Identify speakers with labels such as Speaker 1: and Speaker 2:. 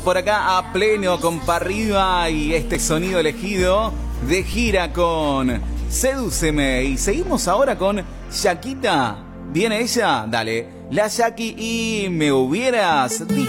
Speaker 1: Por acá a pleno con Pa' Arriba y este sonido elegido de gira con Sedúceme. Y seguimos ahora con Shakita. ¿Viene ella? Dale. La Shaki y Me Hubieras Dicho.